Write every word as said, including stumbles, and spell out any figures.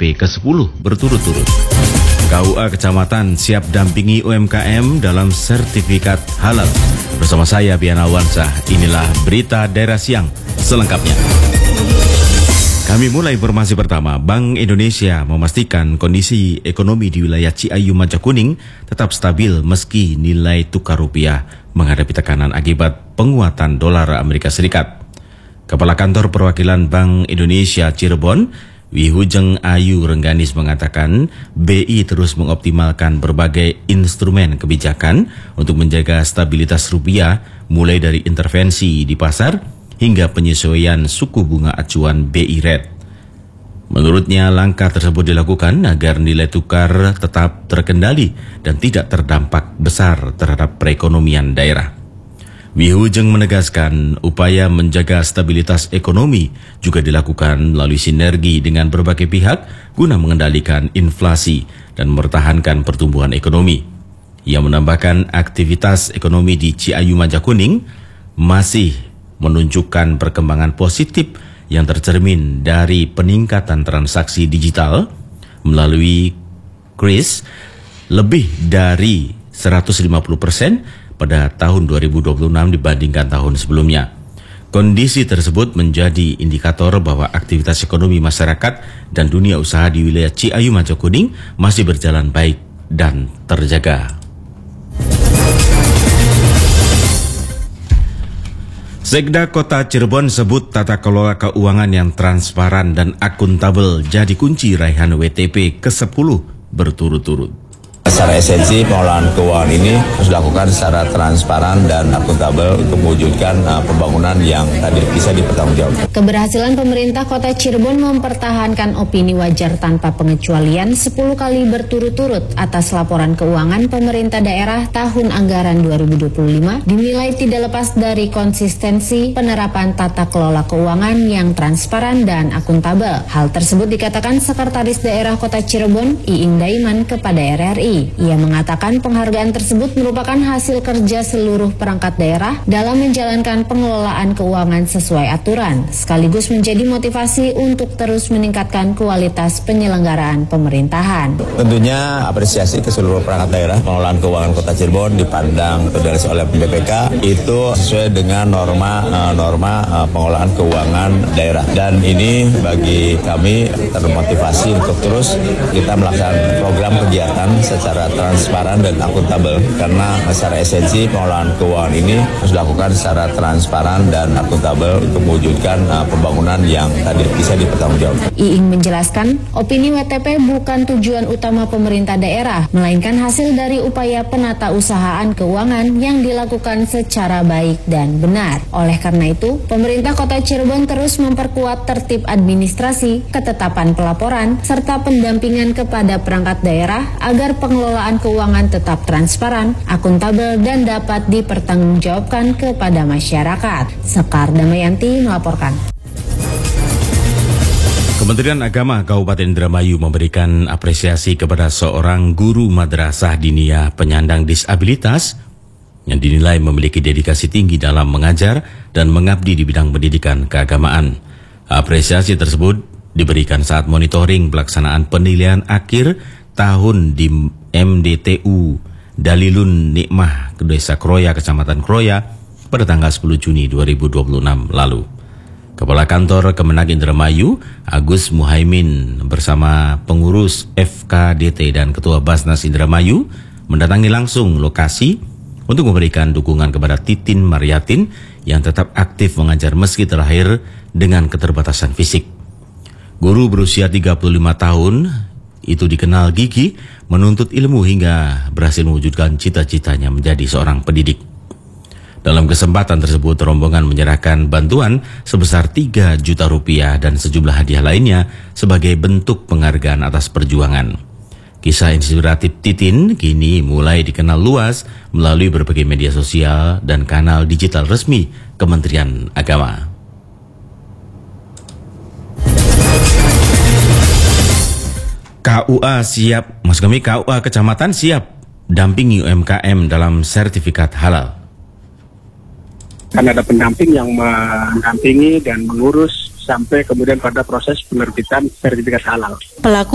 P ke sepuluh berturut-turut. K U A Kecamatan siap dampingi U M K M dalam sertifikat halal. Bersama saya Bian Alwansah, inilah berita daerah siang selengkapnya. Kami mulai informasi pertama. Bank Indonesia memastikan kondisi ekonomi di wilayah Ciayu Majakuning tetap stabil meski nilai tukar rupiah menghadapi tekanan akibat penguatan dolar Amerika Serikat. Kepala Kantor Perwakilan Bank Indonesia Cirebon, Wihujeng Ayu Rengganis mengatakan B I terus mengoptimalkan berbagai instrumen kebijakan untuk menjaga stabilitas rupiah mulai dari intervensi di pasar hingga penyesuaian suku bunga acuan B I Rate. Menurutnya langkah tersebut dilakukan agar nilai tukar tetap terkendali dan tidak terdampak besar terhadap perekonomian daerah. Wihujeng menegaskan upaya menjaga stabilitas ekonomi juga dilakukan melalui sinergi dengan berbagai pihak guna mengendalikan inflasi dan mempertahankan pertumbuhan ekonomi. Ia menambahkan aktivitas ekonomi di Ciayu Majakuning masih menunjukkan perkembangan positif yang tercermin dari peningkatan transaksi digital melalui kris lebih dari seratus lima puluh persen pada tahun dua ribu dua puluh enam dibandingkan tahun sebelumnya. Kondisi tersebut menjadi indikator bahwa aktivitas ekonomi masyarakat dan dunia usaha di wilayah Ciayu Majakuning masih berjalan baik dan terjaga. Sekda Kota Cirebon sebut tata kelola keuangan yang transparan dan akuntabel jadi kunci raihan W T P ke sepuluh berturut-turut. Secara esensi pengelolaan keuangan ini harus dilakukan secara transparan dan akuntabel untuk mewujudkan uh, pembangunan yang tadi bisa dipertanggungjawabkan. Keberhasilan pemerintah Kota Cirebon mempertahankan opini wajar tanpa pengecualian sepuluh kali berturut-turut atas laporan keuangan pemerintah daerah tahun anggaran dua ribu dua puluh lima dinilai tidak lepas dari konsistensi penerapan tata kelola keuangan yang transparan dan akuntabel. Hal tersebut dikatakan Sekretaris Daerah Kota Cirebon Iing Daiman kepada R R I. Ia mengatakan penghargaan tersebut merupakan hasil kerja seluruh perangkat daerah dalam menjalankan pengelolaan keuangan sesuai aturan, sekaligus menjadi motivasi untuk terus meningkatkan kualitas penyelenggaraan pemerintahan. Tentunya apresiasi ke seluruh perangkat daerah pengelolaan keuangan Kota Cirebon dipandang terus oleh B P K itu sesuai dengan norma norma pengelolaan keuangan daerah, dan ini bagi kami termotivasi untuk terus kita melaksanakan program kegiatan secara transparan dan akuntabel, karena secara esensi pengelolaan keuangan ini harus dilakukan secara transparan dan akuntabel untuk mewujudkan uh, pembangunan yang tadi bisa dipertanggungjawabkan. Iing menjelaskan, opini W T P bukan tujuan utama pemerintah daerah, melainkan hasil dari upaya penata usahaan keuangan yang dilakukan secara baik dan benar. Oleh karena itu, pemerintah Kota Cirebon terus memperkuat tertib administrasi, ketetapan pelaporan, serta pendampingan kepada perangkat daerah agar pengelolaan keuangan tetap transparan, akuntabel, dan dapat dipertanggungjawabkan kepada masyarakat. Sekar Damayanti melaporkan. Kementerian Agama Kabupaten Indramayu memberikan apresiasi kepada seorang guru madrasah diniyah penyandang disabilitas yang dinilai memiliki dedikasi tinggi dalam mengajar dan mengabdi di bidang pendidikan keagamaan. Apresiasi tersebut diberikan saat monitoring pelaksanaan penilaian akhir tahun di M D T U Dalilun Nikmah Desa Kroya, Kecamatan Kroya pada tanggal sepuluh Juni dua ribu dua puluh enam lalu. Kepala Kantor Kemenag Indramayu, Agus Muhaimin bersama pengurus F K D T dan Ketua Basnas Indramayu mendatangi langsung lokasi untuk memberikan dukungan kepada Titin Maryatin yang tetap aktif mengajar meski terlahir dengan keterbatasan fisik. Guru berusia tiga puluh lima tahun itu dikenal gigih menuntut ilmu hingga berhasil mewujudkan cita-citanya menjadi seorang pendidik. Dalam kesempatan tersebut, rombongan menyerahkan bantuan sebesar tiga juta rupiah dan sejumlah hadiah lainnya sebagai bentuk penghargaan atas perjuangan. Kisah inspiratif Titin kini mulai dikenal luas melalui berbagai media sosial dan kanal digital resmi Kementerian Agama. K U A siap, maksud kami K U A Kecamatan siap dampingi U M K M dalam sertifikat halal. Kan ada pendamping yang mendampingi dan mengurus sampai kemudian pada proses penerbitan sertifikat halal. Pelaku